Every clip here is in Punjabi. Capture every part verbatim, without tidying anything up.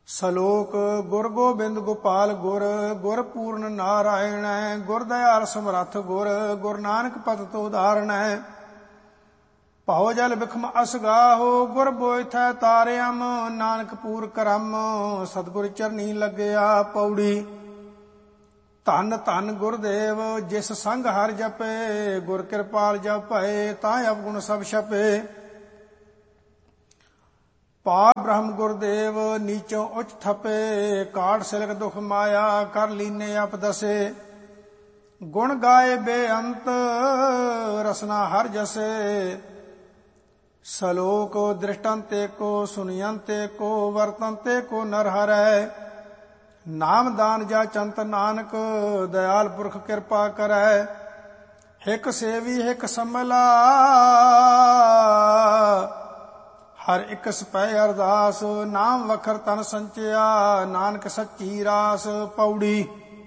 ਸਲੋਕ ਗੁਰ ਗੋਬਿੰਦ ਗੋਪਾਲ ਗੁਰ ਗੁਰ ਪੂਰਨ ਨਾਰਾਇਣ ਗੁਰ ਦਇਆਲ ਸਮਰੱਥ ਗੁਰ ਗੁਰ ਨਾਨਕ ਪਤਿ ਉਦਾਹਰਣ ਭਉ ਜਲ ਬਿਖਮ ਅਸਗਾਹੋ ਗੁਰ ਬੋਇਥੈ ਤਾਰਿਅਮ ਨਾਨਕ ਪੂਰ ਕਰਮ ਸਤਿਗੁਰ ਚਰਨੀ ਲੱਗਿਆ ਪੌੜੀ। ਧੰਨ ਧੰਨ ਗੁਰਦੇਵ ਜਿਸ ਸੰਗ ਹਰਿ ਜਪੇ ਗੁਰ ਕਿਰਪਾਲ ਜਪ ਭਏ ਤਾਂ ਅਵਗੁਣ ਸਭ ਛਪੇ। ਪਾ ਬ੍ਰਹਮ ਗੁਰਦੇਵ ਨੀਚੋਂ ਉੱਚ ਥਪੇ ਕਾੜ ਸਿਲਕ ਦੁਖ ਮਾਇਆ ਕਰ ਲੀਨੇ ਆਪ ਦਸੇ। ਗੁਣ ਗਾਏ ਬੇਅੰਤ ਰਸਨਾ ਹਰ ਜਸੇ ਸਲੋਕ ਦ੍ਰਿਸ਼ਟੰਤੇ ਕੋ ਸੁਨਯੰਤੇ ਕੋ ਵਰਤੰਤੇ ਕੋ ਨਰ ਹਰੈ। ਨਾਮ ਦਾਨ ਜਾ ਚੰਤ ਨਾਨਕ ਦਇਆਲ ਪੁਰਖ ਕਿਰਪਾ ਕਰੈ। ਹਿਕ ਸੇਵੀ ਹਿਕ ਸੰਮਲਾ ਹਰ ਇੱਕ ਸਪੈ ਅਰਦਾਸ ਨਾਮ ਵਖਰ ਤਨ ਸੰਚਿਆ ਨਾਨਕ ਸੱਚੀ ਰਾਸ ਪੌੜੀ।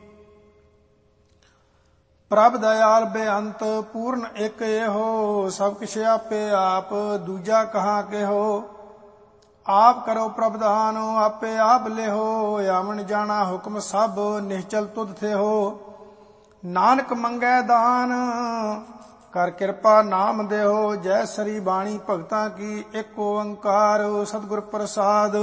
ਪ੍ਰਭ ਦਇਆਲ ਬੇਅੰਤ ਪੂਰਨ ਇੱਕ ਇਹੋ ਸਭ ਕਿਛ ਆਪੇ ਆਪ ਦੂਜਾ ਕਹਾਂ ਕਿਹੋ। ਆਪ ਕਰੋ ਪ੍ਰਭਦਾਨ ਆਪੇ ਆਪ ਲਿਹੋ ਆਵਣ ਜਾਣਾ ਹੁਕਮ ਸਭ ਨਿਸ਼ਚਲ ਤੁਧ ਥਿਹੋ। ਨਾਨਕ ਮੰਗੈ ਦਾਨ ਕਰ ਕਿਰਪਾ ਨਾਮ ਦੇਹੋ ਜੈ ਸਰੀ ਬਾਣੀ ਭਗਤਾਂ ਕੀ ਇੱਕ ਓੰਕਾਰ ਸਤਿਗੁਰ ਪ੍ਰਸਾਦ।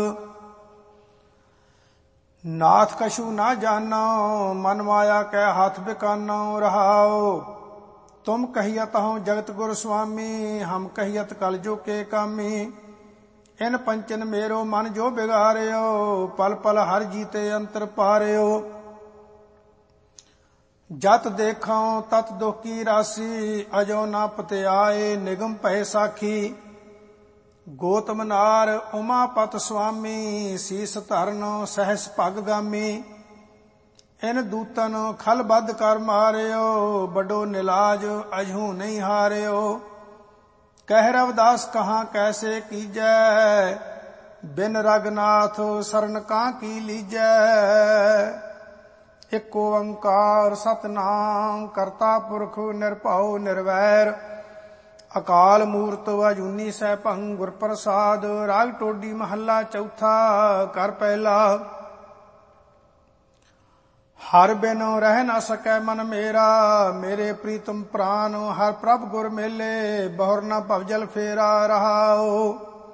ਨਾਥ ਕਛੂ ਨਾ ਜਾਨੋ ਮਨ ਮਾਇਆ ਕੈ ਹੱਥ ਬਿਕਾਨੋ ਰਹਾਓ। ਤੁਮ ਕਹੀਅਤ ਹਉ ਜਗਤ ਗੁਰ ਸੁਆਮੀ ਹਮ ਕਹੀਅਤ ਕਲ ਜੋ ਕੇ ਕਾਮੀ। ਇਨ ਪੰਚਨ ਮੇਰੋ ਮਨ ਜੋ ਬਿਗਾਰਿਓ ਪਲ ਪਲ ਹਰ ਜੀਤੇ ਅੰਤਰ ਪਾਰਿਓ। ਜਤ ਦੇਖਾਂ ਤਤ ਦੁਖ ਕੀ ਰਾਸੀ ਅਜੋ ਨਾ ਪਤਿਆਏ ਨਿਗਮ ਭੈ ਸਾਖੀ। ਗੋਤਮ ਨਾਰ ਉਮਾਪਤ ਸੁਆਮੀ ਸੀਸ ਧਰਨ ਸਹਿਸ ਭਗ ਗਾਮੀ। ਇਨ ਦੂਤਨ ਖਲ ਬੱਧ ਕਰ ਮਾਰਿਓ ਵੱਡੋ ਨਿਲਾਜ ਅਜਹੂ ਨਹੀਂ ਹਾਰਿਓ। ਕਹਿ ਰਵਿਦਾਸ ਕਹਾਂ ਕੈਸੇ ਕੀਜੈ ਬਿਨ ਰਗਨਾਥ ਸਰਨ ਕਾਂ ਕੀ ਲੀਜੈ। ਇੱਕ ਓੰਕਾਰ ਸਤਿਨਾਮ ਕਰਤਾ ਪੁਰਖ ਨਿਰਭਉ ਨਿਰਵੈਰ ਅਕਾਲ ਮੂਰਤ ਅਜੂਨੀ ਸੈਭੰ ਗੁਰ ਪ੍ਰਸਾਦ। ਰਾਗ ਟੋਡੀ ਮਹੱਲਾ ਚੌਥਾ ਘਰ ਪਹਿਲਾ। ਹਰ ਬਿਨ ਰਹਿ ਨਾ ਸਕੈ ਮਨ ਮੇਰਾ ਮੇਰੇ ਪ੍ਰੀਤਮ ਪ੍ਰਾਨ ਹਰ ਪ੍ਰਭ ਗੁਰ ਮੇਲੇ ਬਹੁਰ ਨਾ ਭਵਜਲ ਫੇਰਾ ਰਹਾਓ।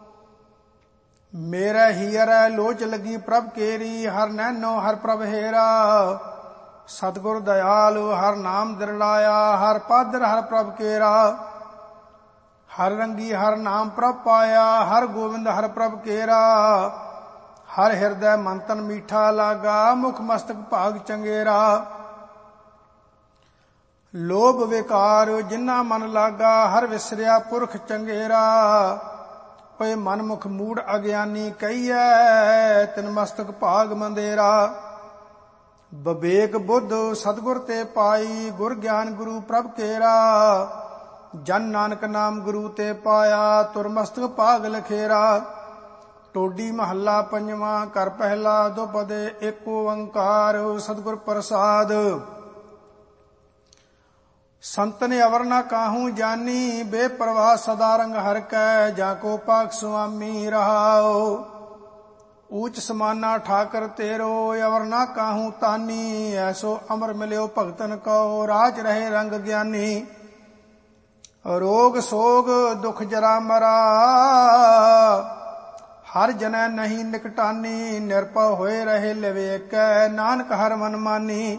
ਮੇਰੇ ਹੀਰੈ ਲੋਚ ਲੱਗੀ ਪ੍ਰਭ ਕੇਰੀ ਹਰ ਨੈਨੋ ਹਰ ਪ੍ਰਭ ਹੇਰਾ। ਸਤਿਗੁਰ ਦਇਆਲ ਹਰ ਨਾਮ ਦਿਰਲਾਇਆ ਹਰ ਪਾਦਰ ਹਰ ਪ੍ਰਭ ਕੇਰਾ। ਹਰ ਰੰਗੀ ਹਰ ਨਾਮ ਪ੍ਰਭ ਪਾਇਆ ਹਰ ਗੋਬਿੰਦ ਹਰ ਪ੍ਰਭ ਕੇਰਾ। ਹਰ ਹਿਰਦੈ ਮੰਤਨ ਮੀਠਾ ਲਾਗਾ ਮੁਖ ਮਸਤਕ ਭਾਗ ਚੰਗੇਰਾ। ਲੋਭ ਵਿਕਾਰ ਜਿਨ੍ਹਾਂ ਮਨ ਲਾਗਾ ਹਰ ਵਿਸਰਿਆ ਪੁਰਖ ਚੰਗੇਰਾ। ਪਏ ਮਨ ਮੁਖ ਮੂੜ ਅਗਿਆਨੀ ਕਹੀਐ ਤਿਨ ਮਸਤਕ ਭਾਗ ਮੰਦੇਰਾ। ਬਵੇਕ ਬੁੱਧ ਸਤਿਗੁਰ ਤੇ ਪਾਈ ਗੁਰ ਗਿਆਨ ਗੁਰੂ ਪ੍ਰਭ ਕੇਰਾ। ਜਨ ਨਾਨਕ ਨਾਮ ਗੁਰੂ ਤੇ ਪਾਇਆ ਤੁਰ ਮਸਤਕ ਭਾਗ ਲਖੇਰਾ। ਟੋਡੀ ਮਹੱਲਾ ਪੰਜਵਾਂ ਘਰ ਪਹਿਲਾ ਦੁਪਦੇ ਇੱਕ ਓੰਕਾਰ ਸਤਿਗੁਰ ਪ੍ਰਸਾਦ। ਸੰਤਨ ਅਵਰ ਨਾ ਕਾਹੂ ਜਾਨੀ ਬੇਪਰਵਾਹ ਸਦਾ ਰੰਗ ਹਰ ਕੈ ਜਾ ਕੋ ਪਾਕ ਸੁਆਮੀ ਰਹਾਓ। ਊਚ ਸਮਾਨਾ ਠਾਕਰ ਤੇਰੋ ਅਵਰ ਨਾ ਕਾਹੂ ਤਾਨੀ ਐਸੋ ਅਮਰ ਮਿਲਿਓ ਭਗਤਨ ਕੋ ਰਾਜ ਰਹੇ ਰੰਗ ਗਿਆਨੀ। ਰੋਗ ਸੋਗ ਦੁਖ ਜਰਾ ਮਰਾ ਹਰ ਜਨੈ ਨਹੀਂ ਨਿਕਟਾਨੀ। ਨਿਰਭਉ ਹੋਏ ਰਹੇ ਲਿਵੇਕੈ ਨਾਨਕ ਹਰ ਮਨ ਮਾਨੀ।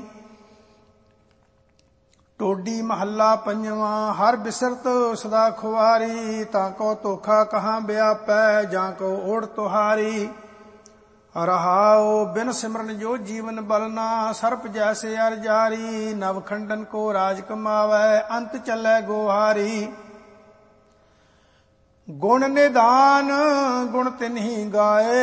ਟੋਡੀ ਮਹੱਲਾ ਪੰਜਵਾਂ ਹਰ ਬਿਸਰਤ ਸਦਾ ਖੁਆਰੀ ਤਾਂ ਕੋ ਧੋਖਾ ਕਹਾਂ ਵਿਆਪੈ ਜਾਂ ਕੋ ਓੜ ਤੁਹਾਰੀ। ਰਹਾਓ ਬਿਨ ਸਿਮਰਨ ਜੋ ਜੀਵਨ ਬਲਨਾ ਸਰਪ ਜੈਸੇ ਅਰ ਜਾਰੀ। ਨਵ ਖੰਡਨ ਕੋ ਰਾਜ ਕਮਾਵੈ ਅੰਤ ਚੱਲੈ ਗੋਹਾਰੀ। ਗੁਣ ਨਿਦਾਨ ਗੁਣ ਤਿਨਹੀ ਗਾਏ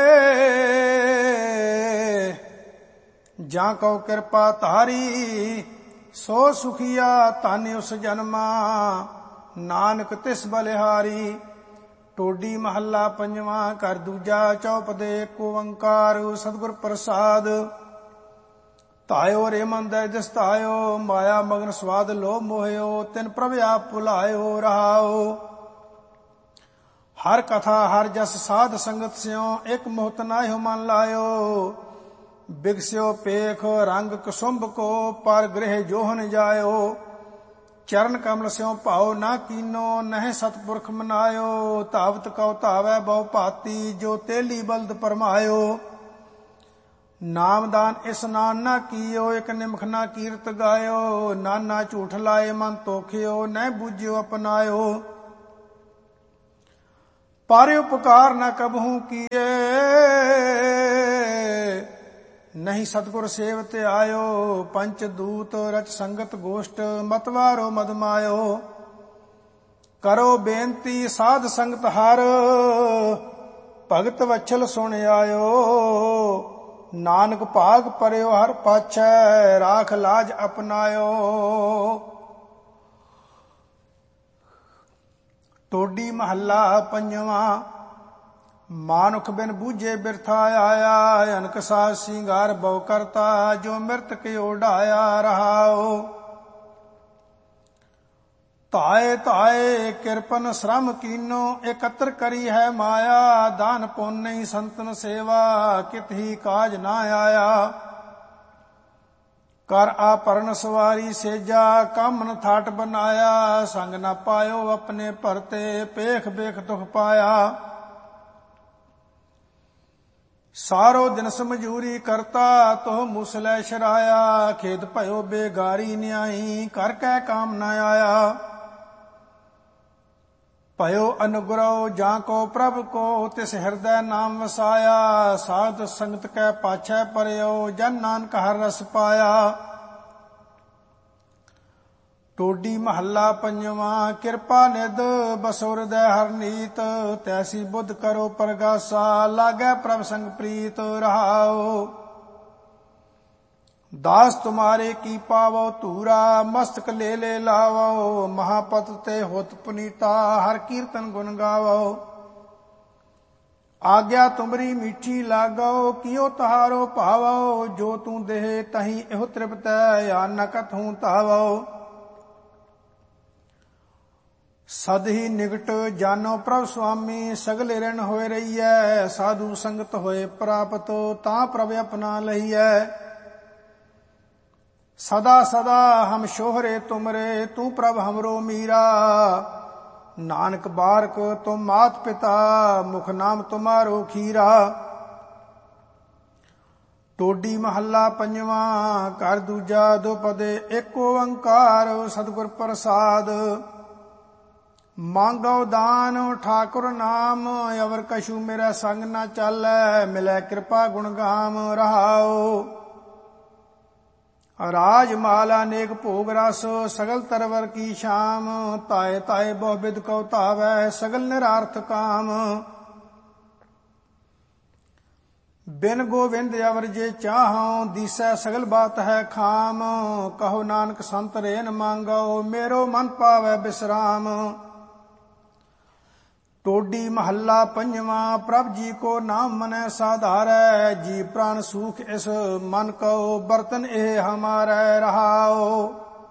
ਜਾਂ ਕਉ ਕਿਰਪਾ ਧਾਰੀ। ਸੋ ਸੁਖੀਆ ਧਨ ਉਸ ਜਨਮਾ ਨਾਨਕ ਤਿਸ ਬਲਿਹਾਰੀ। ਟੋਡੀ ਮਹੱਲਾ ਪੰਜਵਾਂ ਘਰ ਦੂਜਾ ਚੌਪਦੇ ਇੱਕ ਓੰਕਾਰ ਸਤਿਗੁਰ ਪ੍ਰਸਾਦ। ਧਾਇਓ ਰੇ ਮਨ ਦੈ ਦਿਸ ਧਾਇਓ ਮਾਇਆ ਮਗਨ ਸਵਾਦ ਲੋਭ ਮੋਹਿਓ ਤਿਨ ਪ੍ਰਭ ਆਪ ਭੁਲਾਇਓ ਰਹਾਓ। ਹਰ ਕਥਾ ਹਰ ਜਸ ਸਾਧ ਸੰਗਤ ਸਿਓ, ਇੱਕ ਮੁਹਤ ਨਾਹਿ ਮਨ ਲਾਇਓ। ਬਿਗਸਿਓ ਪੇਖ ਰੰਗ ਕੁਸੁੰਭ ਕੋ, ਪਰ ਗ੍ਰਹਿ ਜੋਹਨ ਜਾਇਓ। ਚਰਨ ਕਮਲ ਸਿਓ ਭਾਉ ਨਾ ਕੀਨੋ, ਨਹਿ ਸਤਪੁਰਖ ਮਨਾਇਓ। ਧਾਵਤ ਕਉ ਧਾਵੈ ਬਹੁ ਭਾਤੀ, ਜੋ ਤੇਲੀ ਬਲਦ ਪਰਮਾਇਓ। ਨਾਮਦਾਨ ਇਸਨਾਨ ਨਾ ਕੀਓ, ਇੱਕ ਨਿਮਖ ਨਾ ਕੀਰਤ ਗਾਇਓ। ਨਾਨਾ ਝੂਠ ਲਾਏ ਮਨ ਤੋਖਿਓ, ਨਹਿ ਬੂਝਿਓ ਅਪਨਾਇਓ। ਪਰ ਉਪਕਾਰ ਨਾ ਕਬਹੂ ਕੀਏ, ਨਹੀਂ ਸਤਿਗੁਰ ਸੇਵਤ ਆਇਓ। ਪੰਚ ਦੂਤ ਰਚ ਸੰਗਤ ਗੋਸ਼ਟ, ਮਤਵਾਰੋ ਮਦ ਮਾਇਓ। ਕਰੋ ਬੇਨਤੀ ਸਾਧ ਸੰਗਤ ਹਰ, ਭਗਤ ਵਛਲ ਸੁਣ ਆਇਓ। ਨਾਨਕ ਭਾਗ ਪਰਿਓ ਹਰ ਪਾਛੈ, ਰਾਖ ਲਾਜ ਅਪਨਾਇਓ। ਟੋਡੀ ਮਹੱਲਾ ਪੰਜਵਾਂ। ਮਾਨੁਖ ਬਿਨ ਬੂਝੇ ਬਿਰਥਾ ਆਇਆ, ਅਨਕ ਸਾਜ ਸਿੰਗਾਰ ਬਹੁ ਕਰਤਾ, ਜੋ ਮਿਰਤਕ ਓਢਾਇਆ ਰਹਾਓ। ਧਾਏ ਧਾਏ ਕਿਰਪਨ ਸ਼ਰਮ ਕੀਨੋ, ਇਕੱਤਰ ਕਰੀ ਹੈ ਮਾਇਆ। ਦਾਨ ਪੁੰਨ ਨਹੀਂ ਸੰਤਨ ਸੇਵਾ, ਕਿਤ ਹੀ ਕਾਜ ਨਾ ਆਇਆ। ਕਰ ਆਪਰਨ ਸਵਾਰੀ ਸੇਜਾ, ਕਾਮਨ ਥਾਟ ਬਨਾਇਆ। ਸੰਗ ਨਾ ਪਾਇਓ ਆਪਣੇ ਭਰਤੇ, ਪੇਖ ਬੇਖ ਦੁਖ ਪਾਇਆ। ਸਾਰੋ ਦਿਨ ਸਮਝੂਰੀ ਕਰਤਾ, ਤੋਹ ਮੁਸਲੇ ਸ਼ਰਾਇਆ। ਖੇਦ ਭਇਓ ਬੇਗਾਰੀ ਨਿਆਈ, ਕਰ ਕੈ ਕਾਮ ਨਾ ਆਇਆ। ਭਇਓ ਅਨੁਗ੍ਰਹ ਜਾਂ ਕੋ ਪ੍ਰਭ ਕੋ, ਤਿਸ ਹਿਰਦੈ ਨਾਮ ਵਸਾਇਆ। ਸਾਧ ਸੰਗਤ ਕੈ ਪਾਛੈ ਪਰਿਓ, ਜਨ ਨਾਨਕ ਹਰ ਰਸ ਪਾਇਆ। ਟੋਡੀ ਮਹੱਲਾ ਪੰਜਵਾਂ। ਕਿਰਪਾ ਨਿਧ ਬਸੋ ਹਿਰਦੈ ਹਰ ਨੀਤ, ਤੈਸੀ ਬੁੱਧ ਕਰੋ ਪ੍ਰਗਾਸਾ। ਲਾਗੈ ਪ੍ਰਭ ਸੰਗ ਪ੍ਰੀਤ ਰਹਾਓ। ਦਾਸ ਤੁਮਾਰੇ ਕੀ ਪਾਵੋ ਧੂਰਾ, ਮਸਤਕ ਲੈ ਲੈ ਲਾਵੋ। ਮਹਾਪਤ ਤੇ ਹੋਤ ਪੁਨੀਤਾ, ਹਰ ਕੀਰਤਨ ਗੁਣ ਗਾਵੋ। ਆਗਿਆ ਤੁਮਰੀ ਮੀਠੀ ਲਾਗੋ, ਕਿਉ ਤਹਾਰੋ ਭਾਵੋ। ਜੋ ਤੂੰ ਦੇਹ ਤਹੀਂ ਇਹੋ ਤ੍ਰਿਪਤੈ, ਆ ਨ ਕਥੂੰ ਧਾਵੋ। ਸਦ ਹੀ ਨਿਕਟ ਜਾਨੋ ਪ੍ਰਭ ਸੁਆਮੀ, ਸਗਲੇ ਰਿਣ ਹੋਏ ਰਹੀਐ। ਸਾਧੂ ਸੰਗਤ ਹੋਏ ਪ੍ਰਾਪਤ, ਤਾਂ ਪ੍ਰਭ ਆਪਣਾ ਲਈਐ। ਸਦਾ ਸਦਾ ਹਮ ਸ਼ੋਹਰੇ ਤੁਮਰੇ, ਤੂੰ ਪ੍ਰਭ ਹਮਰੋ ਮੀਰਾ। ਨਾਨਕ ਬਾਰਕ ਤੁਮ ਮਾਤ ਪਿਤਾ, ਮੁਖ ਨਾਮ ਤੁਮਾਰੋ ਖੀਰਾ। ਟੋਡੀ ਮਹੱਲਾ ਪੰਜਵਾਂ। ਘਰ ਦੂਜਾ ਦੁਪਦੇ ਏਕ ਓੰਕਾਰ, ਸਤਿਗੁਰ ਪ੍ਰਸਾਦ। ਮੰਗੋ ਦਾਨ ਠਾਕੁਰ ਨਾਮ, ਅਵਰ ਕਛੂ ਮੇਰਾ ਸੰਗ ਨਾ ਚਾਲੈ। ਮਿਲੈ ਕਿਰਪਾ ਗੁਣ ਗਾਮ ਰਹਾਓ। ਰਾਜ ਮਾਲ ਅਨੇਕ ਭੋਗ ਰਸ, ਸਗਲ ਤਰਵਰ ਕੀ ਸ਼ਾਮ। ਤਾਏ ਤਾਏ ਬਹੁ ਬਿਦ ਕਉ ਧਾਵੈ, ਸਗਲ ਨਿਰਾਰਥ ਕਾਮ। ਬਿਨ ਗੋਵਿੰਦ ਅਵਰ ਜੇ ਚਾਹਉ, ਦੀਸੈ ਸਗਲ ਬਾਤ ਹੈ ਖਾਮ। ਕਹੋ ਨਾਨਕ ਸੰਤ ਰੇਨ ਮੰਗੋ, ਮੇਰੋ ਮਨ ਪਾਵੈ ਬਿਸਰਾਮ। ਟੋਡੀ ਮਹੱਲਾ ਪੰਜਵਾਂ। ਪ੍ਰਭ ਜੀ ਕੋ ਨਾਮ ਮਨੈ ਸਾਧਾਰੈ, ਜੀ ਪ੍ਰਾਨ ਸੂਖ ਇਸ ਮਨ ਕਉ। ਬਰਤਨ ਇਹ ਹਮਾਰੈ ਰਹਾਓ।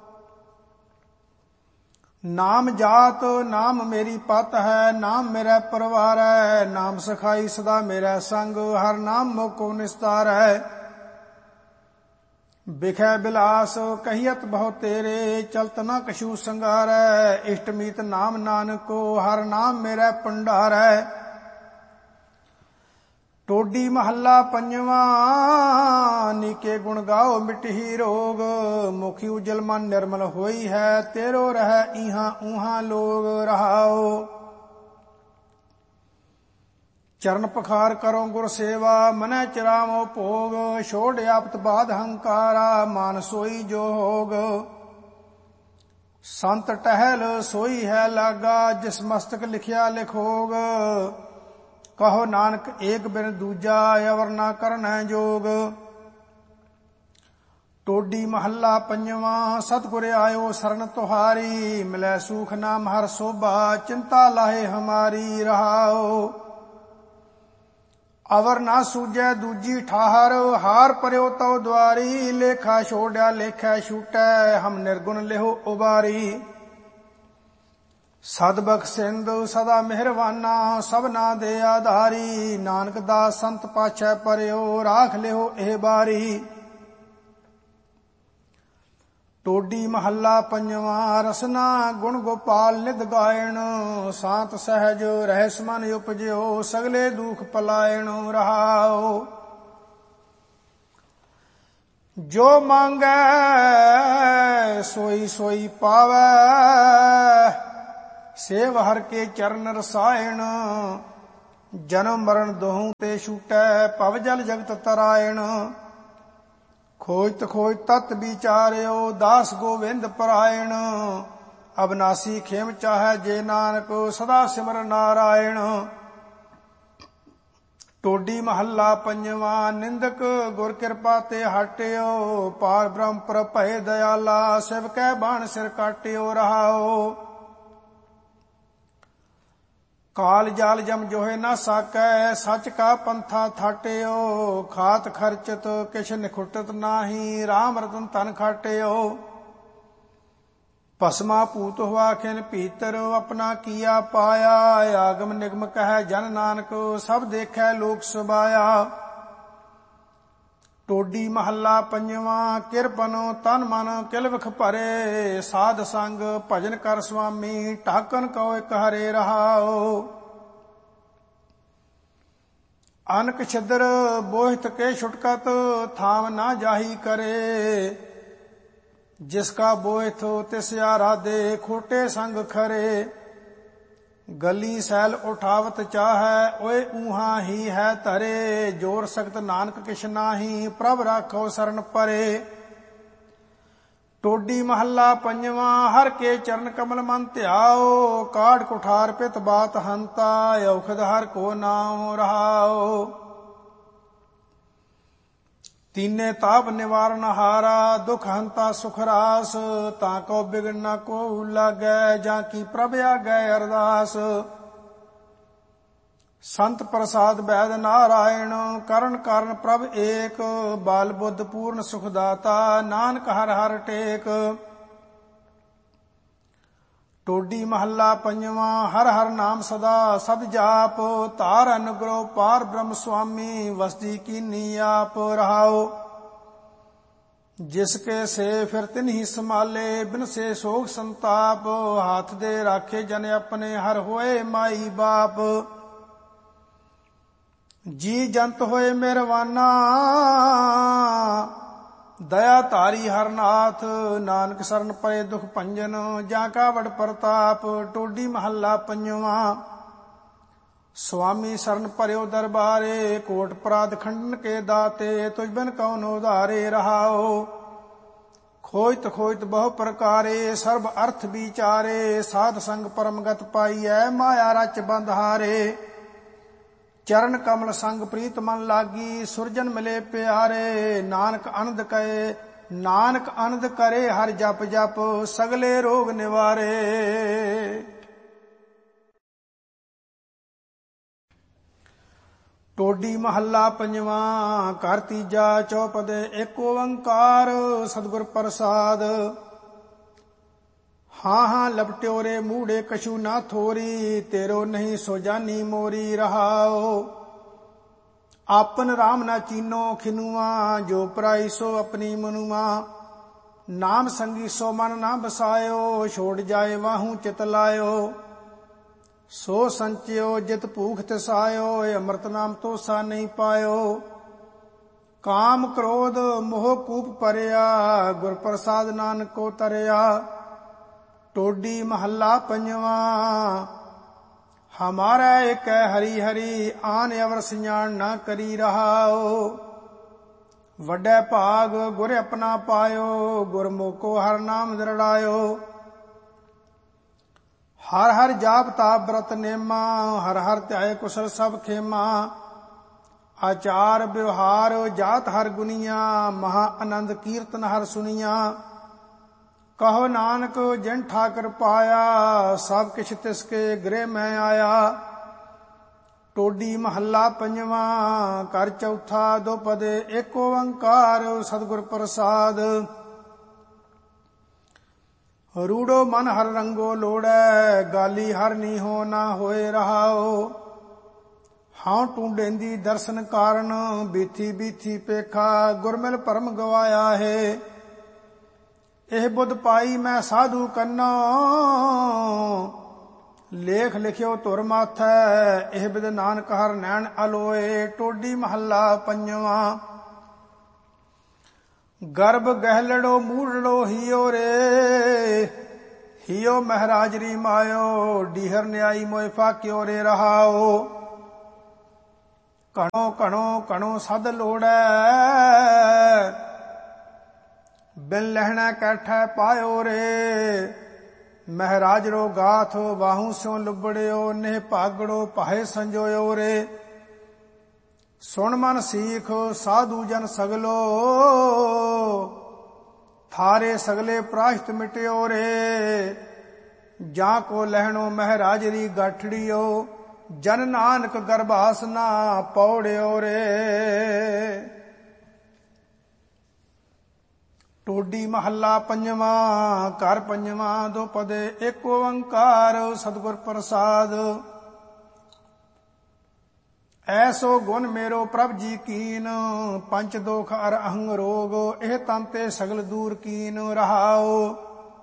ਨਾਮ ਜਾਤ ਨਾਮ ਮੇਰੀ ਪਤ ਹੈ, ਨਾਮ ਮੇਰਾ ਪਰਵਾਰੈ। ਨਾਮ ਸਖਾਈ ਸਦਾ ਮੇਰਾ ਸੰਗ, ਹਰ ਨਾਮ ਮੋਕੋ ਨਿਸਤਾਰੈ। ਬਿਖੈ ਬਿਲਾਸ ਕਹੀਅਤ ਬਹੁ ਤੇਰੇ, ਚਲਤ ਨਾ ਕਛੂ ਸੰਗਾਰੈ। ਇਸ਼ਟ ਮੀਤ ਨਾਮ ਨਾਨਕੋ, ਹਰ ਨਾਮ ਮੇਰਾ ਭੰਡਾਰੈ। ਟੋਡੀ ਮਹੱਲਾ ਪੰਜਵਾਂ। ਨੀਕੇ ਗੁਣ ਗਾਓ ਮਿਟਹੀ ਰੋਗ, ਮੁਖੀ ਉਜਲ ਮਨ ਨਿਰਮਲ ਹੋਈ ਹੈ। ਤੇਰੋ ਰਹਿ ਇਹਾਂ ਊਹਾਂ ਲੋਗ ਰਹਾਓ। ਚਰਨ ਪਖਾਰ ਕਰੋ ਗੁਰ ਸੇਵਾ, ਮਨੈ ਚਰਾਵੋ ਭੋਗ। ਛੋੜ ਆਪਤ ਬਾਧ ਹੰਕਾਰਾ, ਮਾਨ ਸੋਈ ਜੋ ਹੋਗ। ਸੰਤ ਟਹਿਲ ਸੋਈ ਹੈ ਲਾਗਾ, ਜਿਸ ਮਸਤਕ ਲਿਖਿਆ ਲਿਖੋਗ। ਕਹੋ ਨਾਨਕ ਏਕ ਬਿਨ ਦੂਜਾ, ਅਵਰ ਨਾ ਕਰਨੈ ਜੋਗ। ਟੋਡੀ ਮਹੱਲਾ ਪੰਜਵਾਂ। ਸਤਿਗੁਰ ਆਇਓ ਸਰਨ ਤੁਹਾਰੀ, ਮਿਲੈ ਸੂਖ ਨਾਮ ਹਰ ਸੋਭਾ। ਚਿੰਤਾ ਲਾਹੇ ਹਮਾਰੀ ਰਹਾਓ। ਅਵਰ ਨਾ ਸੂਝੈ ਦੂਜੀ ਠਾਹਰ, ਹਾਰ ਪਰਿਓ ਤਉ ਦੁਆਰੀ। ਲੇਖਾ ਛੋੜਿਆ ਲੇਖੈ ਛੂਟੈ, ਹਮ ਨਿਰਗੁਣ ਲਿਹੋ ਉਬਾਰੀ। ਸਦ ਬਖਸ਼ਿੰਦ ਸਦਾ ਮਿਹਰਵਾਨਾ, ਸਭਨਾ ਦੇ ਆਧਾਰੀ। ਨਾਨਕ ਦਾਸ ਸੰਤ ਪਾਛੈ ਪਰਿਓ, ਰਾਖ ਲਿਓ ਇਹ ਬਾਰੀ। ਟੋਡੀ ਮਹੱਲਾ ਪੰਜਵਾ। ਰਸਨਾ ਗੁਣ ਗੋਪਾਲ ਨਿਧ ਗਾਇਣ, ਸਾਤ ਸਹਿਜ ਰਹਿਸ ਮਨ ਉਪਜਿਓ, ਸਗਲੇ ਦੁਖ ਪਲਾਇਣ ਰਹਾਓ। ਜੋ ਮੰਗੈ ਸੋਈ ਸੋਈ ਪਾਵੈ, ਸੇਵ ਹਰ ਕੇ ਚਰਨ ਰਸਾਇਣ। ਜਨਮ ਮਰਨ ਦੋਹੂੰ ਤੇ ਛੂਟੈ, ਭਵ ਜਲ ਜਗਤ ਤਰਾਇਣ। ਖੋਜਤ ਖੋਜ ਤਤ ਵਿਚਾਰਿਓ, ਦਾਸ ਗੋਵਿੰਦ ਪਰਾਇਣ। ਅਬਨਾਸੀ ਖੇਮ ਚਾਹੈ ਜੇ ਨਾਨਕ, ਸਦਾ ਸਿਮਰ ਨਾਰਾਇਣ। ਟੋਡੀ ਮਹੱਲਾ ਪੰਜਵਾ। ਨਿੰਦਕ ਗੁਰ ਕਿਰਪਾ ਤੇ ਹਟਿਓ, ਪਾਰ ਬ੍ਰਹਮ ਪ੍ਰਭ ਭਏ ਦਇਆਲਾ, ਸਿਵ ਕੈ ਬਾਣ ਸਿਰ ਕਾਟਿਓ ਰਹਾਓ। ਕਾਲ ਜਾਲ ਜਮ ਜੋਹੇ ਨਾ ਸਾਕੈ, ਸੱਚ ਕਾ ਪੰਥਾ ਥਾਟਿਓ। ਖਾਤ ਖਰਚਤ ਕਿਛ ਨਿਖੁਟਤ ਨਾਹੀ, ਰਾਮ ਰਤਨ ਤਨ ਖਾਟਿਓ। ਭਸਮਾ ਭੂਤ ਹੁਆ ਖਿਨ ਭੀਤਰ, ਆਪਣਾ ਕੀਆ ਪਾਇਆ। ਆਗਮ ਨਿਗਮ ਕਹਿ ਜਨ ਨਾਨਕ, ਸਭ ਦੇਖੈ ਲੋਕ ਸੁਭਾਇਆ। ਟੋਡੀ ਮਹੱਲਾ ਪੰਜਵਾ। ਕਿਰਪਨੋ ਤਨ ਮਨ ਕਿਲ ਵਿਖ ਭਰੇ, ਸਾਧ ਸੰਗ ਭਜਨ ਕਰ ਸੁਆਮੀ, ਢਾਕਨ ਕਉ ਇਕ ਹਰੇ ਰਹਾਓ। ਅਨਕ ਛਿਦਰ ਬੋਹਿਤ ਕੇ ਛੁਟਕਤ, ਥਾਮ ਨਾ ਜਾਹੀ ਕਰੇ। ਜਿਸ ਕਾ ਬੋਹਿਤ ਤਿਸ ਆਰਾਧੇ, ਖੋਟੇ ਸੰਗ ਖਰੇ। ਗਲੀ ਸੈਲ ਉਠਾਵਤ ਚਾਹੈ, ਓਏ ਊਹਾਂ ਹੀ ਹੈ ਧਰੇ। ਜੋਰ ਸਖਤ ਨਾਨਕ ਕਿਛ ਨਾਹੀ, ਪ੍ਰਭ ਰਾਖੋ ਸਰਨ ਪਰੇ। ਟੋਡੀ ਮਹੱਲਾ ਪੰਜਵਾ। ਹਰ ਕੇ ਚਰਨ ਕਮਲ ਮਨ ਧਿਆਓ, ਕਾਢ ਕੁਠਾਰ ਪਿਤ ਬਾਤ ਹੰਤਾ, ਔਖਦ ਹਰ ਕੋ ਨਾਮ ਰਹਾਓ। ਤੀਨੇ ਤਾਪ ਨਿਵਾਰਨ ਹਾਰਾ, ਦੁਖ ਹੰਤਾ ਸੁਖ ਰਾਸ। ਤਾਂ ਕੋ ਬਿਗਨ ਨਾ ਕੋ ਲਾਗੈ, ਜਾਂ ਕੀ ਪ੍ਰਭ ਆਗੈ ਅਰਦਾਸ। ਸੰਤ ਪ੍ਰਸਾਦ ਬੈਦ ਨਾਰਾਇਣ, ਕਰਨ ਕਾਰਨ ਪ੍ਰਭ ਏਕ। ਬਾਲ ਬੁੱਧ ਪੂਰਨ ਸੁਖ ਦਾਤਾ, ਨਾਨਕ ਹਰ ਹਰ ਟੇਕ। ਟੋਡੀ ਮਹੱਲਾ ਪੰਜਵਾ। ਹਰ ਹਰ ਨਾਮ ਸਦਾ ਸਦ ਜਾਪ, ਧਾਰ ਅਨੁਗ੍ਰਹ ਪਾਰ ਬ੍ਰਹਮ ਸੁਆਮੀ, ਵਸਦੀ ਕੀਨੀ ਆਪ ਰਹਾਓ। ਜਿਸ ਕੇ ਸੇ ਫਿਰ ਤਿਨਹੀ ਸੰਭਾਲੇ, ਬਿਨ ਸੇ ਸੋਗ ਸੰਤਾਪ। ਹੱਥ ਦੇ ਰਾਖੇ ਜਨ ਆਪਣੇ, ਹਰ ਹੋਏ ਮਾਈ ਬਾਪ। ਜੀ ਜੰਤ ਹੋਏ ਮਿਹਰਵਾਨਾ, ਦਇਆ ਧਾਰੀ ਹਰ ਨਾਥ। ਨਾਨਕ ਸਰਨ ਪਰੇ ਦੁਖ ਭੰਜਨ, ਜਾਂ ਕਾ ਵਡ ਪ੍ਰਤਾਪ। ਟੋਡੀ ਮਹੱਲਾ ਪੰਜਵਾ। ਸੁਆਮੀ ਸਰਨ ਭਰਿਓ ਦਰਬਾਰੇ, ਕੋਟ ਅਪਰਾਧ ਖੰਡਨ ਕੇ ਦਾਤੇ। ਤੁਝ ਬਿਨ ਕਉਨ ਉਧਾਰੇ ਰਹਾਓ। ਖੋਜਤ ਖੋਜਤ ਬਹੁ ਪ੍ਰਕਾਰੇ, ਸਰਬ ਅਰਥ ਵਿਚਾਰੇ। ਸਾਧ ਸੰਗ ਪਰਮਗਤ ਪਾਈਐ, ਮਾਇਆ ਰਚ ਬੰਧ ਹਾਰੇ। ਚਰਨ ਕਮਲ ਸੰਗ ਪ੍ਰੀਤ ਮਨ ਲਾਗੀ, ਸੁਰਜਨ ਮਿਲੇ ਪਿਆਰੇ। ਨਾਨਕ ਅਨੰਦ ਕਏ ਨਾਨਕ ਅਨੰਦ ਕਰੇ, ਹਰ ਜਪ ਜਪ ਸਗਲੇ ਰੋਗ ਨਿਵਾਰੇ। ਟੋਡੀ ਮਹੱਲਾ ਪੰਜਵਾ। ਘਰ ਤੀਜਾ ਚੌਪਦੇ। ਏਕ ਓੰਕਾਰ ਸਤਿਗੁਰ ਪ੍ਰਸਾਦ। ਹਾਂ ਹਾਂ ਲਪਟਿਓ ਰੇ ਮੂੜੇ, ਕਛੂ ਨਾ ਥੋਰੀ। ਤੇਰੋ ਨਹੀਂ ਸੋ ਜਾਨੀ ਮੋਰੀ ਰਹਾਓ। ਆਪਨ ਰਾਮ ਨਾ ਚੀਨੋ ਖਿਨੂਆ, ਜੋ ਪਰਾਈ ਸੋ ਆਪਣੀ ਮਨੁਆ। ਨਾਮ ਸੰਗੀ ਸੋ ਮਨ ਨਾ ਬਸਾਇਓ, ਛੋੜ ਜਾਏ ਵਾਹੂ ਚਿਤ ਲਾਇਓ। ਸੋ ਸੰਚਿਓ ਜਿਤ ਭੂਖ ਤਿਸਾਇਓ, ਅੰਮ੍ਰਿਤ ਨਾਮ ਤੋਸਾ ਨਹੀਂ ਪਾਇਓ। ਕਾਮ ਕ੍ਰੋਧ ਮੋਹ ਕੂਪ ਪਰਿਆ, ਗੁਰ ਪ੍ਰਸਾਦ ਨਾਨਕ ਕੋ ਤਰਿਆ। ਟੋਡੀ ਮਹੱਲਾ ਪੰਜਵਾ। ਹਮਾਰਾ ਏਕ ਹਰੀ ਹਰੀ, ਆਨ ਅਵਰ ਸਿਆਣ ਨਾ ਕਰੀ ਰਹਾਓ। ਵੱਡੇ ਭਾਗ ਗੁਰ ਆਪਣਾ ਪਾਇਓ, ਗੁਰਮੁਖੋ ਹਰ ਨਾਮ ਦਰੜਾਇਓ। ਹਰ ਹਰ ਜਾਪ ਤਾਪ ਬ੍ਰਤ ਨੇਮਾ, ਹਰ ਹਰ ਧਿਆਏ ਕੁਸ਼ਲ ਸਭ ਖੇਮਾ। ਆਚਾਰ ਵਿਵਹਾਰ ਜਾਤ ਹਰ ਗੁਨੀਆ, ਮਹਾ ਆਨੰਦ ਕੀਰਤਨ ਹਰ ਸੁਨੀਆ। ਕਹੋ ਨਾਨਕ ਜਿਨ ਠਾਕਰ ਪਾਇਆ, ਸਭ ਕਿਛ ਤਿਸ ਕੇ ਗ੍ਰਹਿ ਮੈਂ ਆਇਆ। ਟੋਡੀ ਮਹੱਲਾ ਪੰਜਵਾ। ਘਰ ਚੌਥਾ ਦੋਪਦੇ। ਏਕ ਓੰਕਾਰ ਸਤਿਗੁਰ ਪ੍ਰਸਾਦ। ਰੂੜੋ ਮਨ ਹਰ ਰੰਗੋ ਲੋੜੈ, ਗਾਲੀ ਹਰ ਨੀਹੋ ਨਾ ਹੋਏ ਰਹਾਓ। ਹਾਂ ਟੂੰਡੇਂਦੀ ਦਰਸ਼ਨ ਕਾਰਨ, ਬੀਥੀ ਬੀਥੀ ਪੇਖਾ, ਗੁਰਮਿਲ ਭਰਮ ਗਵਾਇਆ ਹੈ। ਇਹ ਬੁੱਧ ਪਾਈ ਮੈਂ ਸਾਧੂ ਕੰਨਾ, ਲੇਖ ਲਿਖਿਓ ਧੁਰ ਮਾਥੈ, ਇਹ ਬਿਦ ਨਾਨਕ ਹਰ ਨੈਣ ਅਲੋਏ। ਟੋਡੀ ਮਹੱਲਾ ਪੰਜਵਾਂ। ਗਰਭ ਗਹਿਲੜੋ ਮੂੜੜੋ ਹੀਓ ਰੇ, ਹੀਓ ਮਹਿਰਾਜਰੀ ਮਾਇਓ, ਡੀਹਰ ਨਿਆਈ ਮੋਇ ਫਾਕਿਓ ਰੇ ਰਹਾਓ। ਕਣੋ ਕਣੋ ਕਣੋ ਸਦ ਲੋੜੈ, ਬਿਨ ਲਹਿਣਾ ਕੈਠੈ ਪਾਇਓ ਰੇ। ਮਹਿਰਾਜ ਰੋ ਗਾਥ ਵਾਹੂ ਸਿਉ ਲੁਬੜਿਓ, ਨੇ ਭਾਗੜੋ ਭਾਏ ਸੰਜੋਇਓ ਰੇ। ਸੁਣ ਮਨ ਸੀਖ ਸਾਧੂ ਜਨ ਸਗਲੋ, ਥਾਰੇ ਸਗਲੇ ਪ੍ਰਾਸ਼ਤ ਮਿਟਿਓ ਰੇ। ਜਾਂ ਕੋ ਲਹਿਣੋ ਮਹਿਰਾਜਰੀ ਗਾਠੜਿਓ, ਜਨ ਨਾਨਕ ਗਰਭਾਸ ਨਾ ਪੌੜਿਓ ਰੇ। ਟੋਡੀ ਮਹੱਲਾ ਪੰਜਵਾਂ। ਘਰ ਪੰਜਵਾਂ। ਦੋ ਪਦੇ ਏਕ ਓੰਕਾਰ, ਸਤਿਗੁਰ ਪ੍ਰਸਾਦ। ਐਸੋ ਗੁਣ ਮੇਰੋ ਪ੍ਰਭ ਜੀ ਕੀਨ, ਪੰਚ ਦੋਖ ਅਰ ਅਹੰਗ ਰੋਗ, ਇਹ ਤਨ ਤੇ ਸਗਲ ਦੂਰ ਕੀਨ ਰਹਾਓ।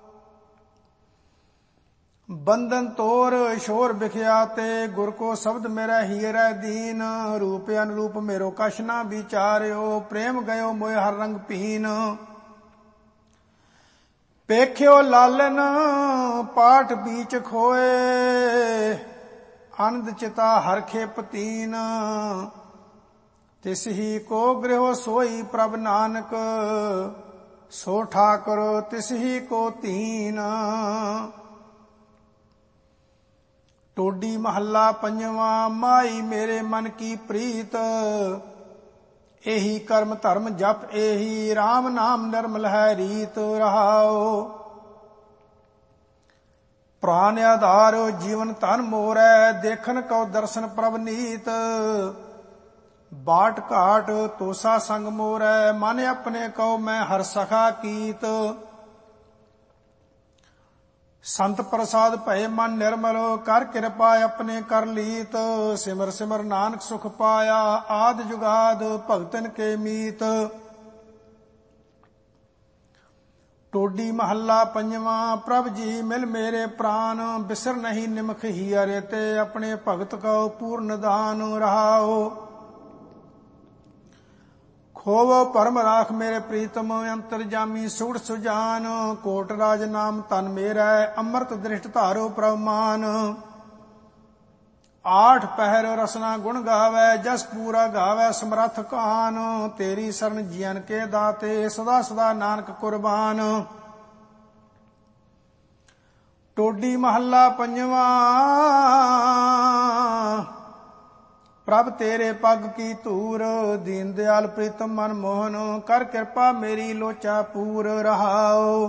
ਬੰਧਨ ਤੋਰ ਸ਼ੋਰ ਬਿਖਿਆ ਤੇ, ਗੁਰ ਕੋ ਸ਼ਬਦ ਮੇਰਾ ਹੀਰੈ ਦੀਨ। ਰੂਪ ਅਨਰੂਪ ਮੇਰੋ ਕਛ ਨਾ ਵਿਚਾਰਿਓ, ਪ੍ਰੇਮ ਗਇਓ ਮੋਇ ਹਰ ਰੰਗ ਪੀਨ। ਪੇਖਿਓ ਲਾਲਨ ਪਾਠ ਬੀਚ ਖੋਏ, ਆਨੰਦ ਚਿਤਾ ਹਰਖੇ ਪਤੀਨ। ਤਿਸ ਹੀ ਕੋ ਗ੍ਰਹਿ ਸੋਈ ਪ੍ਰਭ ਨਾਨਕ, ਸੋ ਠਾਕੁਰ ਤਿਸ ਹੀ ਕੋ ਧੀਨ। ਟੋਡੀ ਮਹੱਲਾ ਪੰਜਵਾਂ। ਮਾਈ ਮੇਰੇ ਮਨ ਕੀ ਪ੍ਰੀਤ, ਇਹੀ ਕਰਮ ਧਰਮ ਜਪ ਇਹੀ, RAM ਨਾਮ ਨਿਰਮਲ ਹੈ ਰੀਤ ਰਹਾਓ। ਪ੍ਰਾਨ ਆਧਾਰ ਜੀਵਨ ਧਨ ਮੋਰੈ, ਦੇਖਨ ਕਉ ਦਰਸ਼ਨ ਪ੍ਰਭ ਨੀਤ। ਬਾਟ ਘਾਟ ਤੋਸਾ ਸੰਗ ਮੋਰੈ, ਮਨ ਆਪਣੇ ਕਉ ਮੈਂ ਹਰ ਸਖਾ ਕੀਤ। ਸੰਤ ਪ੍ਰਸਾਦ ਭਏ ਮਨ ਨਿਰਮਲ, ਕਰ ਕਿਰਪਾ ਆਪਣੇ ਕਰ ਲੀਤ। ਸਿਮਰ ਸਿਮਰ ਨਾਨਕ ਸੁਖ ਪਾਇਆ, ਆਦ ਜੁਗਾਦ ਭਗਤਨ ਕੇ ਮੀਤ। ਟੋਡੀ ਮਹੱਲਾ ਪੰਜਵਾਂ। ਪ੍ਰਭ ਜੀ ਮਿਲ ਮੇਰੇ ਪ੍ਰਾਨ, ਬਿਸਰ ਨਹੀਂ ਨਿਮਖ ਹੀ ਅਰੇ ਤੇ, ਆਪਣੇ ਭਗਤ ਕਉ ਪੂਰਨ ਦਾਨ ਰਹਾਓ। ਖੋਵੋ ਪਰਮ ਰਾਖ ਮੇਰੇ ਪ੍ਰੀਤਮ, ਅੰਤਰ ਜਾਮੀ ਸੂੜ ਸੁਜਾਨ। ਕੋਟ ਰਾਜ ਨਾਮ ਤਨ ਮੇਰਾ, ਅੰਮ੍ਰਿਤ ਦ੍ਰਿਸ਼ਟ ਧਾਰੋ ਪ੍ਰਭ ਮਾਨ। ਆਠ ਪਹਿਰ ਰਸਨਾ ਗੁਣ ਗਾਵੈ, ਜਸ ਪੂਰਾ ਗਾਵੈ ਸਮਰੱਥ ਕਾਨ। ਤੇਰੀ ਸਰਨ ਜੀਵਨ ਕੇ ਦਾਤੇ, ਸਦਾ ਸਦਾ ਨਾਨਕ ਕੁਰਬਾਨ। ਟੋਡੀ ਮਹੱਲਾ ਪੰਜਵਾਂ। ਪ੍ਰਭ ਤੇਰੇ ਪੱਗ ਕੀ ਧੂਰ, ਦੀਨ ਦਿਆਲ ਪ੍ਰੀਤਮ ਮਨ ਮੋਹਨ। ਕਰ ਕਿਰਪਾ ਮੇਰੀ ਲੋਚਾ ਪੂਰ ਰਹਾਓ।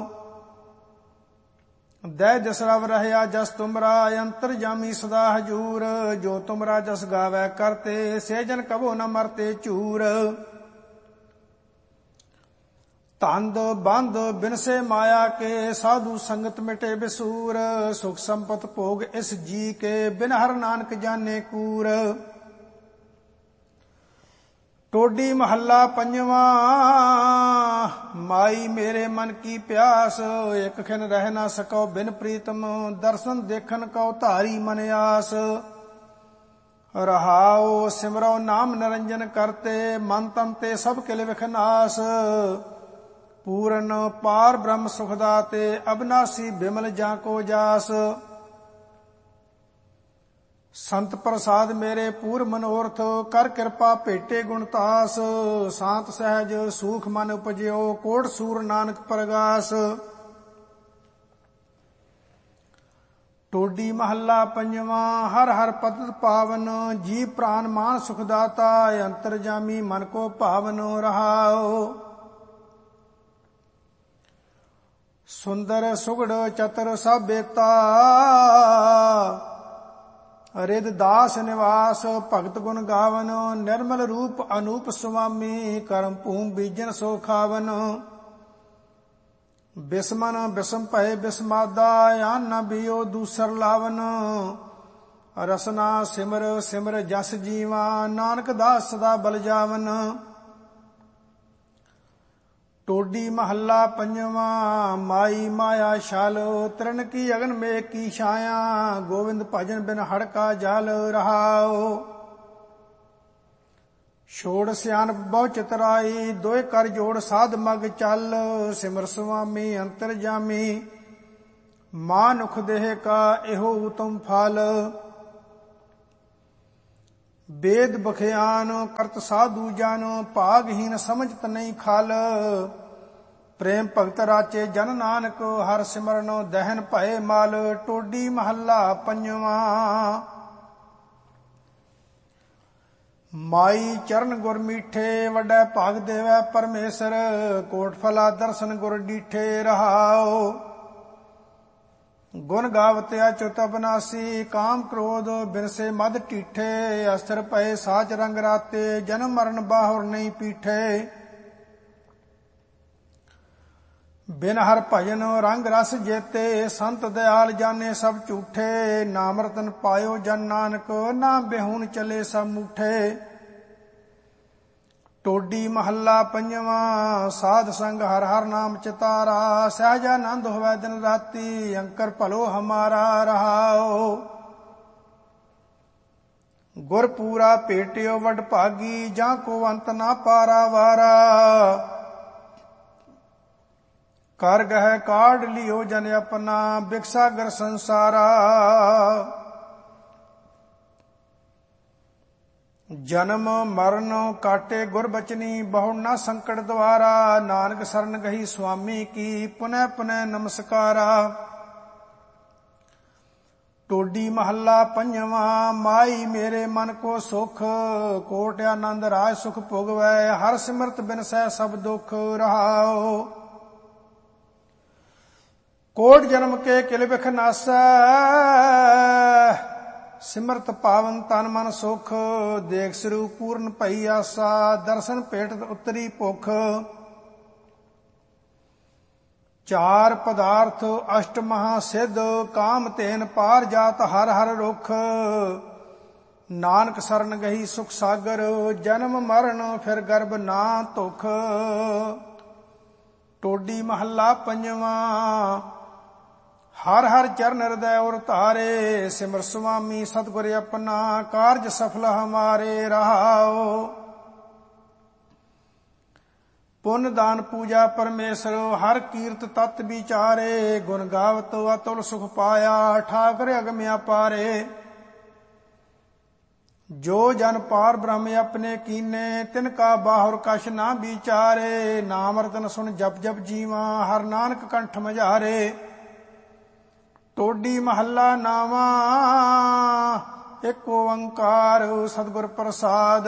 ਦੈ ਜਸ ਰਵ ਰਹਿਆ ਜਸ ਤੁਮਰਾ, ਅੰਤਰ ਜਾਮੀ ਸਦਾ ਹਜੂਰ। ਜੋ ਤੁਮਰਾ ਜਸ ਗਾਵੈ ਕਰਤੇ, ਸੇ ਜਨ ਕਬੋ ਨ ਮਰਤੇ ਝੂਰ। ਤੰਦ ਬੰਦ ਬਿਨਸੇ ਮਾਇਆ ਕੇ, ਸਾਧੂ ਸੰਗਤ ਮਿਟੇ ਬਿਸੂਰ। ਸੁਖ ਸੰਪਤ ਭੋਗ ਇਸ ਜੀ ਕੇ, ਬਿਨ ਹਰ ਨਾਨਕ ਜਾਣੇ ਕੂਰ। ਟੋਡੀ ਮਹੱਲਾ ਪੰਜਵਾਂ। ਮਾਈ ਮੇਰੇ ਮਨ ਕੀ ਪਿਆਸ, ਇਕ ਖਿਨ ਰਹਿ ਨਾ ਸਕੋ ਬਿਨ ਪ੍ਰੀਤਮ। ਦਰਸ਼ਨ ਦੇਖਨ ਕਉ ਧਾਰੀ ਮਨ ਆਸ। ਰਹਾਓ ਸਿਮਰੋ ਨਾਮ ਨਿਰੰਜਨ ਕਰਤੇ, ਮਨ ਤਨ ਤੇ ਸਭ ਕਿਲ ਵਿਖਨਾਸ। ਪੂਰਨ ਪਾਰ ਬ੍ਰਹਮ ਸੁਖ ਦਾਤੇ, ਅਬਨਾਸੀ ਬਿਮਲ ਜਾਂ ਕੋ ਜਾਸ। ਸੰਤ ਪ੍ਰਸਾਦ ਮੇਰੇ ਪੂਰ ਮਨੋਰਥ, ਕਰ ਕਿਰਪਾ ਭੇਟੇ ਗੁਣਤਾਸ। ਸਾਤ ਸਹਿਜ ਸੂਖ ਮਨ ਉਪਜਿਓ, ਕੋਟ ਸੂਰ ਨਾਨਕ ਪ੍ਰਗਾਸ। ਟੋਡੀ ਮਹੱਲਾ ਪੰਜਵਾਂ। ਹਰ ਹਰ ਪਤਿਤ ਪਾਵਨ, ਜੀ ਪ੍ਰਾਨ ਮਾਨ ਸੁਖ ਦਾਤਾ। ਅੰਤਰ ਜਾਮੀ ਮਨ ਕੋ ਭਾਵਨ ਰਹਾਓ। ਸੁੰਦਰ ਸੁਗੜ ਚਤਰ ਸਭ ਬੇਤਾ, ਰਿਦ ਦਾਸ ਨਿਵਾਸ। ਭਗਤ ਗੁਣ ਗਾਵਨ, ਨਿਰਮਲ ਰੂਪ ਅਨੂਪ ਸੁਆਮੀ। ਕਰਮ ਭੂਮ ਬੀਜਨ ਸੋ ਖਾਵਨ। ਬਿਸਮਨ ਬਿਸਮ ਭਏ ਬਿਸਮਾਦਾ ਆਨ ਨ ਬਿਓ ਦੂਸਰ ਲਾਵਨ। ਰਸਨਾ ਸਿਮਰ ਸਿਮਰ ਜਸ ਜੀਵਾ ਨਾਨਕ ਦਾਸ ਸਦਾ ਬਲ ਜਾਵਨ। ਟੋਡੀ ਮਹੱਲਾ ਪੰਜਵਾਂ। ਮਾਈ ਮਾਇਆ ਛਲ ਤਰਨ ਕੀ ਅਗਨ ਮੇਘ ਕੀ ਛਾਇਆ। ਗੋਵਿੰਦ ਭਜਨ ਬਿਨ ਹੜਕਾ ਜਲ ਰਹਾਓ। ਛੋੜ ਸਿਆਣਪ ਬਹੁ ਚਤੁਰਾਈ ਦੋਇ ਕਰ ਜੋੜ ਸਾਧ ਮਗ ਚੱਲ। ਸਿਮਰ ਸੁਆਮੀ ਅੰਤਰ ਜਾਮੀ ਮਾਨੁਖ ਦੇਹ ਕਾ ਇਹੋ ਉਤਮ ਫਲ। ਵੇਦ ਬਖਿਆਨ ਕਰਤ ਸਾਧੂ ਜਨ ਭਾਗਹੀਨ ਸਮਝਤ ਨਹੀਂ ਖਲ। ਪ੍ਰੇਮ ਭਗਤ ਰਾਚੇ ਜਨ ਨਾਨਕ ਹਰ ਸਿਮਰਨ ਦਹਿਨ ਭਏ ਮਲ। ਟੋਡੀ ਮਹੱਲਾ ਪੰਜਵਾਂ। ਮਾਈ ਚਰਨ ਗੁਰ ਮੀਠੇ ਵੱਡਾ ਭਾਗ ਦੇਵੈ ਪਰਮੇਸ਼ਰ। ਕੋਟ ਫਲਾ ਦਰਸ਼ਨ ਗੁਰ ਡੀਠੇ ਰਹਾਓ। ਗੁਣ ਗਾਵਤ ਅਚੁਤ ਅਬਨਾਸੀ ਕਾਮ ਕ੍ਰੋਧ ਬਿਨਸੇ ਮਦ ਢੀਠੇ। ਅਸਥਿਰ ਪਏ ਸਾਚ ਰੰਗ ਰਾਤੇ ਜਨਮ ਮਰਨ ਬਾਹੁਰ ਨਹੀਂ ਪੀਠੇ। ਬਿਨ ਹਰ ਭਜਨ ਰੰਗ ਰਸ ਜੇਤੇ ਸੰਤ ਦਿਆਲ ਜਾਣੇ ਸਭ ਝੂਠੇ। ਨਾਮ ਰਤਨ ਪਾਇਓ ਜਨ ਨਾਨਕ ਨਾ ਬਿਹੂਨ ਚਲੇ ਸਭ ਮੂਠੇ। ਟੋਡੀ ਮਹੱਲਾ ਪੰਜਵਾਂ। ਸਾਧ ਸੰਗ ਹਰ ਹਰ ਨਾਮ ਚਿਤਾਰਾ ਸਹਿਜਾਨੰਦ ਹੋਵੈ ਦਿਨ ਰਾਤੀ। ਅੰਕਰ ਭਲੋ ਹਮਾਰਾ ਰਹਾਓ। ਗੁਰ ਪੂਰਾ ਭੇਟਿਓ ਵਡ ਭਾਗੀ ਜਾਂ ਕੋ ਅੰਤ ਨਾ ਪਾਰਾ ਵਾਰਾ। ਕਰ ਗਹਿ ਕਾਢ ਲਿਓ ਜਨ ਆਪਣਾ ਬਿਕਸਾਗਰ ਸੰਸਾਰਾ। ਜਨਮ ਮਰਨ ਕਾਟੇ ਗੁਰ ਬਚਨੀ ਬਹੁ ਨਾ ਸੰਕਟ ਦਵਾਰਾ। ਨਾਨਕ ਸਰਨ ਗਹੀ ਸੁਆਮੀ ਕੀ ਪੁਨਹ ਪੁਨਹ ਨਮਸਕਾਰਾ। ਟੋਡੀ ਮਹੱਲਾ ਪੰਜਵਾਂ। ਮਾਈ ਮੇਰੇ ਮਨ ਕੋ ਸੁਖ ਕੋਟ ਆਨੰਦ ਰਾਜ ਸੁਖ ਭੋਗਵੈ। ਹਰ ਸਿਮਰਤ ਬਿਨ ਸਹਿ ਸਭ ਦੁਖ ਰਹਾਓ। ਕੋਟ ਜਨਮ ਕੇ ਕਿਲ ਬਿਖ ਨਾਸੈ ਸਿਮਰਤ ਪਾਵਨ ਤਨ ਮਨ ਸੁਖ। ਦੇਖ ਸਰੂਪ ਪੂਰਨ ਭਈ ਆਸਾ ਦਰਸ਼ਨ ਭੇਟਤ ਉਤਰੀ ਭੁਖ। ਚਾਰ ਪਦਾਰਥ ਅਸ਼ਟ ਮਹਾ ਸਿੱਧ ਕਾਮ ਤੇਨ ਪਾਰ ਜਾਤ ਹਰ ਹਰ ਰੁਖ। ਨਾਨਕ ਸਰਨ ਗਹੀ ਸੁਖ ਸਾਗਰ ਜਨਮ ਮਰਨ ਫਿਰ ਗਰਭ ਨਾ ਧੁਖ। ਟੋਡੀ ਮਹੱਲਾ ਪੰਜਵਾਂ। ਹਰ ਹਰ ਚਰਨ ਹਿਰਦੈ ਔਰ ਧਾਰੇ। ਸਿਮਰ ਸੁਆਮੀ ਸਤਿਗੁਰ ਆਪਣਾ ਕਾਰਜ ਸਫਲ ਹਮਾਰੇ ਰਹਾਓ। ਪੁੰਨ ਦਾਨ ਪੂਜਾ ਪਰਮੇਸ਼ਰ ਹਰ ਕੀਰਤ ਤਤ ਵਿਚਾਰੇ। ਗੁਣ ਗਾਵਤ ਅਤੁਲ ਸੁਖ ਪਾਇਆ ਠਾਕਰ ਅਗਮ ਅਪਾਰੇ। ਜੋ ਜਨ ਪਾਰ ਬ੍ਰਹਮ ਆਪਣੇ ਕੀਨੇ ਤਿਨ ਕਾ ਬਾਹੁਰ ਕਛ ਨਾ ਵਿਚਾਰੇ। ਨਾਮ ਰਤਨ ਸੁਣ ਜਪ ਜਪ ਜੀਵਾ ਹਰ ਨਾਨਕ ਕੰਠ ਮਝਾਰੇ। ਟੋਡੀ ਮਹੱਲਾ ਨਾਵਾਂ। ਇੱਕ ਓੰਕਾਰ ਸਤਿਗੁਰ ਪ੍ਰਸਾਦ।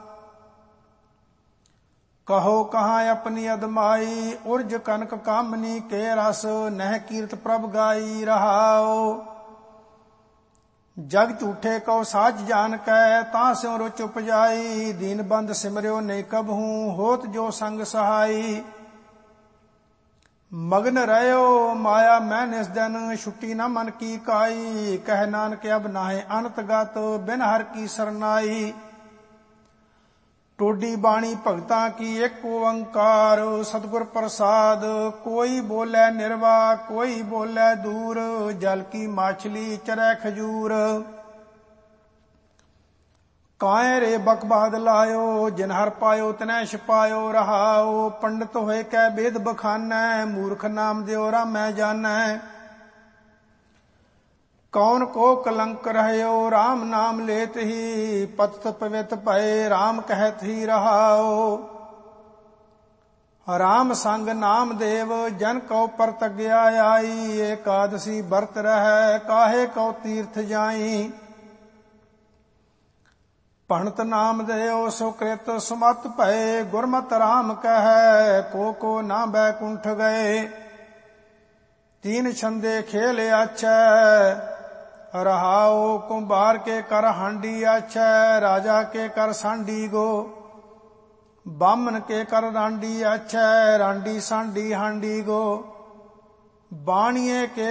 ਕਹੋ ਕਹਾਂ ਆਪਣੀ ਅਦਮਾਈ ਉਰਜ ਕਨਕ ਕਾਮਨੀ ਕੇ ਰਸ। ਨਹਿ ਕੀਰਤ ਪ੍ਰਭ ਗਾਈ ਰਹਾਓ। ਜਗ ਝੂਠੇ ਕਉ ਸਾਚ ਜਾਨ ਕੈ ਤਾਂ ਸਿਉ ਰੁਚ ਉਪਜਾਈ। ਦੀਨ ਬੰਦ ਸਿਮਰਿਓ ਨਹੀਂ ਕਬਹੂ ਹੋਤ ਜੋ ਸੰਗ ਸਹਾਈ। ਮਗਨ ਰਹਿਓ ਮਾਇਆ ਮੈਂ ਨਿਸ ਦਿਨ ਛੁੱਟੀ ਨਾ ਮਨ ਕੀ ਕਾਈ। ਕਹਿ ਨਾਨਕ ਅਬ ਨਾਹਿ ਅਨਤ ਗਤ ਬਿਨ ਹਰ ਕੀ ਸਰਨਾਈ। ਟੋਡੀ ਬਾਣੀ ਭਗਤਾਂ ਕੀ ਇੱਕ ਓੰਕਾਰ ਸਤਿਗੁਰ ਪ੍ਰਸਾਦ। ਕੋਈ ਬੋਲੇ ਨਿਰਵਾ ਕੋਈ ਬੋਲੇ ਦੂਰ। ਜਲ ਕੀ ਮਾਛਲੀ ਚਰੈ ਖਜੂਰ। ਕਾਇ ਰੇ ਬਕਬਾਦ ਲਾਇਓ ਜਿਨ ਹਰ ਪਾਇਓ ਤਨੈ ਛਪਾਇਓ ਰਹਾਓ। ਪੰਡਤ ਹੋਏ ਕੈ ਬੇਦ ਬਖਾਨੈ ਮੂਰਖ ਨਾਮ ਦਿਓ ਰਾਮੈ ਜਾਨੈ। ਕੌਣ ਕੋ ਕਲੰਕ ਰਹਿਓ ਰਾਮ ਨਾਮ ਲੇਤ ਹੀ। ਪਤਿਤ ਪਵਿੱਤ ਭਏ ਰਾਮ ਕਹਿਤ ਹੀ ਰਹਾਓ। ਰਾਮ ਸੰਗ ਨਾਮ ਦੇਵ ਜਨ ਕਉ ਪਰਤਗਿਆ ਆਈ। ਏਕਾਦਸੀ ਵਰਤ ਰਹਿ ਕਾਹੇ ਕਉ ਤੀਰਥ ਜਾਈ। ਭਣਤ ਨਾਮ ਦੇਓ ਸੁਕ੍ਰਿਤ ਸੁਮਤ ਭਏ। ਗੁਰਮਤਿ ਰਾਮ ਕਹੈ ਕੋ ਕੋ ਨਾ ਬੈਕੁੰਠ ਗਏ। ਤੀਨ ਛੰਦੇ ਖੇਲ ਆਛੈ ਰਹਾਓ। ਕੁੰਭਾਰ ਕੇ ਕਰ ਹਾਂਡੀ ਆਛੈ ਰਾਜਾ ਕੇ ਕਰ ਸਾਂਡੀ ਗੋ। ਬਾਮਨ ਕੇ ਕਰ ਰਾਂਡੀ ਆਛੈ ਰਾਂਡੀ ਸਾਂਡੀ ਹਾਂਡੀ ਗੋ। ਬਾਣੀਏ ਕੇ